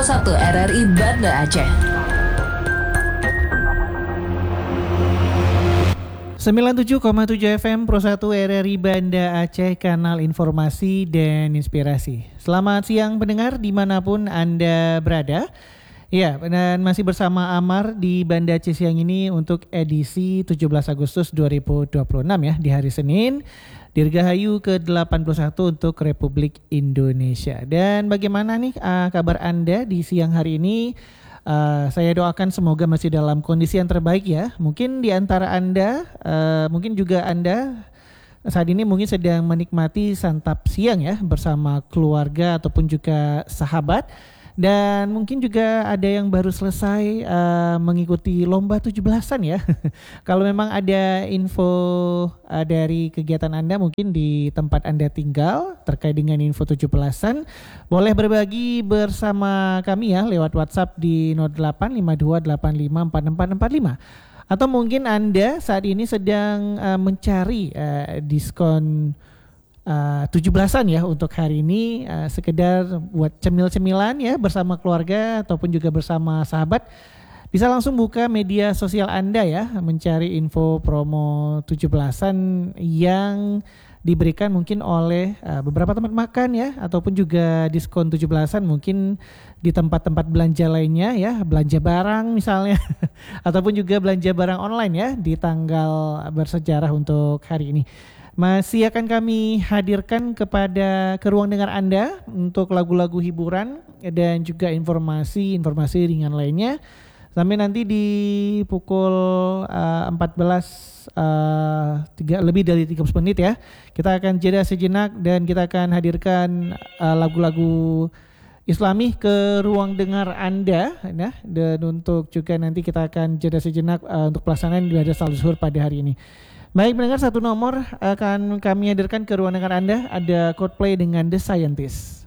1 RRI Banda Aceh. 97,7 FM Pro 1 RRI Banda Aceh, kanal informasi dan inspirasi. Selamat siang pendengar dimanapun Anda berada. Ya, dan masih bersama Amar di Banda Aceh siang ini untuk edisi 17 Agustus 2026 ya, di hari Senin, Dirgahayu ke-81 untuk Republik Indonesia. Dan bagaimana nih kabar Anda di siang hari ini? Saya doakan semoga masih dalam kondisi yang terbaik ya. Mungkin di antara Anda, mungkin juga Anda saat ini mungkin sedang menikmati santap siang ya bersama keluarga ataupun juga sahabat. Dan mungkin juga ada yang baru selesai mengikuti lomba 17-an ya. Kalau memang ada info dari kegiatan Anda mungkin di tempat Anda tinggal terkait dengan info 17-an, boleh berbagi bersama kami ya lewat WhatsApp di 0852854445. Atau mungkin Anda saat ini sedang mencari diskon 17-an ya untuk hari ini, sekedar buat cemil-cemilan ya bersama keluarga ataupun juga bersama sahabat. Bisa langsung buka media sosial Anda ya, mencari info promo 17-an yang diberikan mungkin oleh beberapa tempat makan ya, ataupun juga diskon 17-an mungkin di tempat-tempat belanja lainnya ya, belanja barang misalnya ataupun juga belanja barang online ya di tanggal bersejarah untuk hari ini. Masih akan kami hadirkan ke ruang dengar Anda untuk lagu-lagu hiburan dan juga informasi ringan lainnya. Sampai nanti di pukul 14 lebih dari 30 menit ya. Kita akan jeda sejenak dan kita akan hadirkan lagu-lagu Islami ke ruang dengar Anda ya. Dan untuk juga nanti kita akan jeda sejenak untuk pelaksanaan ibadah salat zuhur pada hari ini. Baik pendengar, satu nomor akan kami hadirkan ke ruang dengar Anda, ada Coldplay dengan The Scientist.